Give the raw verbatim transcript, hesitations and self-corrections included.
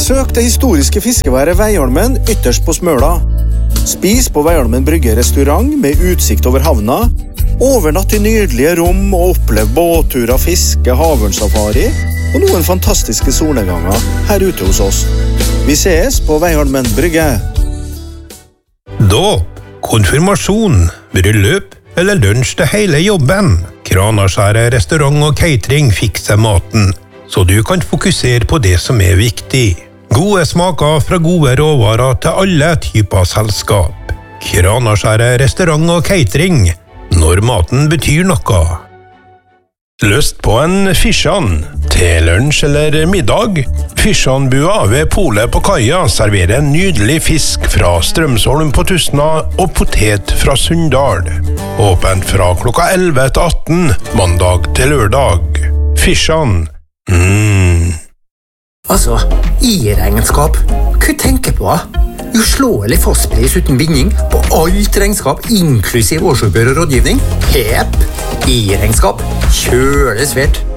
Besøk det historiske fiskeværet Veiholmen ytterst på Smøla. Spis på Veiholmen Brygge restaurant med utsikt over havna. Overnatt i nydelige rom og opplev båtturer, fiske, havørnsafari og noen fantastiske solnedganger her ute hos oss. Vi ses på Veiholmen Brygge. Dåp, konfirmasjon, bryllup eller lunsj til hele jobben. Kranaskjæret restaurant og catering fikser maten, så du kan fokusere på det som er viktig. Gode smaker fra gode råvarer til alle typer selskap. Kranaskjæret restaurant og catering, når maten betyr noe. Lyst på en fisjan, til lunsj eller middag? Fisjanbua ved Polet på Kaia serverer en nydelig fisk fra Strømsholm på Tustna og potet fra Sunndal. Åpent fra klokka elleve til atten, mandag til lørdag. Fisjan. Mm. Altså, i regnskap, hva tenker på? Uslåelig fastpris uten binding på alt regnskap, inklusiv årsoppgjør og rådgivning. Hepp, i regnskap, kjøles svært.